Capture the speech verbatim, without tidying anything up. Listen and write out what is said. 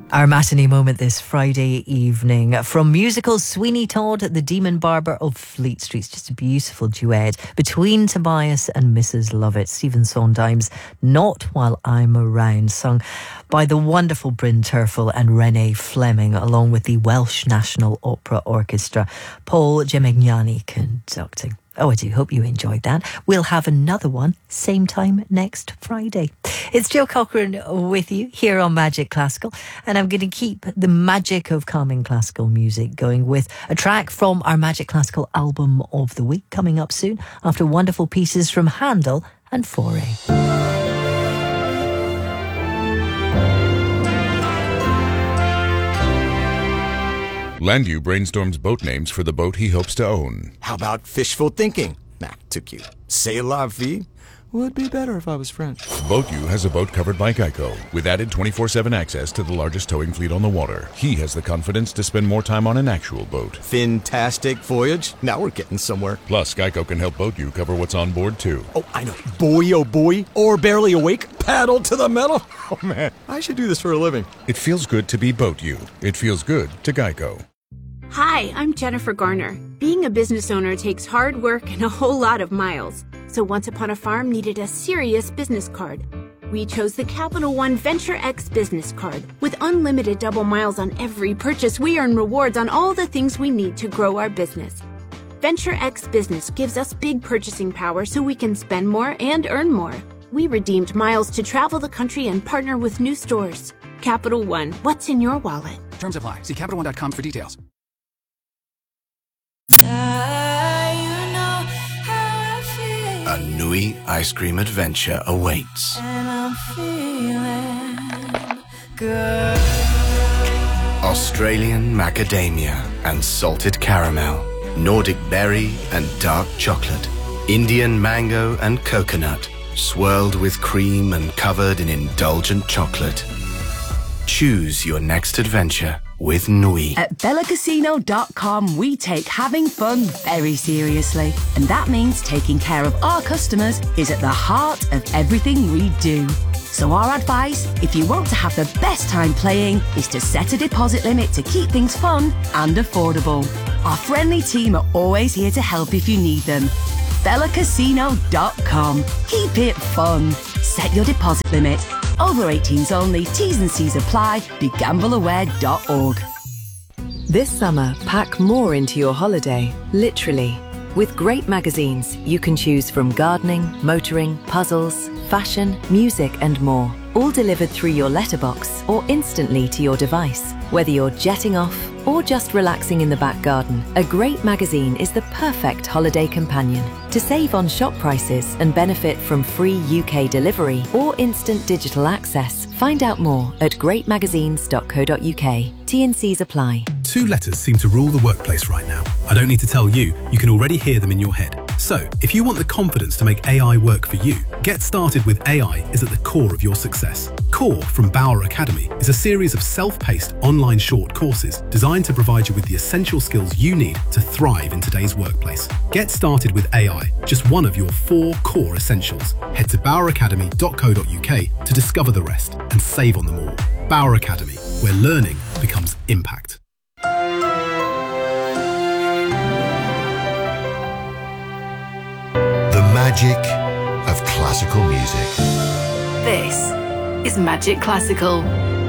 Our matinee moment this Friday evening from musical Sweeney Todd, the Demon Barber of Fleet Street. It's just a beautiful duet between Tobias and Missus Lovett. Stephen Sondheim's Not While I'm Around, sung by the wonderful Bryn Terfel and Renee Fleming, along with the Welsh National Opera Orchestra. Paul Gemignani conducting. Oh, I do hope you enjoyed that. We'll have another one same time next Friday. It's Jill Cochran with you here on Magic Classical, and I'm going to keep the magic of calming classical music going with a track from our Magic Classical album of the week coming up soon after wonderful pieces from Handel and Fauré. Landu brainstorms boat names for the boat he hopes to own. How about fishful thinking? Nah, too cute. C'est la vie? Would be better if I was French. BoatU has a boat covered by Geico, with added twenty-four seven access to the largest towing fleet on the water. He has the confidence to spend more time on an actual boat. Fantastic voyage. Now we're getting somewhere. Plus, Geico can help BoatU cover what's on board, too. Oh, I know. Boy, oh boy. Or barely awake. Paddle to the metal. Oh, man. I should do this for a living. It feels good to be BoatU. It feels good to Geico. Hi, I'm Jennifer Garner. Being a business owner takes hard work and a whole lot of miles. So Once Upon a Farm needed a serious business card. We chose the Capital One Venture X business card. With unlimited double miles on every purchase, we earn rewards on all the things we need to grow our business. Venture X Business gives us big purchasing power so we can spend more and earn more. We redeemed miles to travel the country and partner with new stores. Capital One, what's in your wallet? Terms apply. See Capital One dot com for details. A Nui ice cream adventure awaits. And I'm feeling good. Australian macadamia and salted caramel, Nordic berry and dark chocolate, Indian mango and coconut, swirled with cream and covered in indulgent chocolate. Choose your next adventure with Nui. At Bella Casino dot com, we take having fun very seriously. And that means taking care of our customers is at the heart of everything we do. So our advice, if you want to have the best time playing, is to set a deposit limit to keep things fun and affordable. Our friendly team are always here to help if you need them. Bella Casino dot com. Keep it fun. Set your deposit limit. Over eighteens only, T's and C's apply. Be gamble aware dot org. This summer, pack more into your holiday, literally. With great magazines, you can choose from gardening, motoring, puzzles, fashion, music and more. All delivered through your letterbox or instantly to your device. Whether you're jetting off or just relaxing in the back garden, a great magazine is the perfect holiday companion. To save on shop prices and benefit from free U K delivery or instant digital access, find out more at great magazines dot co dot U K. T and C's apply. Two letters seem to rule the workplace right now. I don't need to tell you, you can already hear them in your head. So, if you want the confidence to make A I work for you, Get Started with A I is at the core of your success. Core from Bauer Academy is a series of self-paced online short courses designed to provide you with the essential skills you need to thrive in today's workplace. Get Started with A I, just one of your four core essentials. Head to bauer academy dot co dot U K to discover the rest and save on them all. Bauer Academy, where learning becomes impact. The magic of classical music. This is Magic Classical.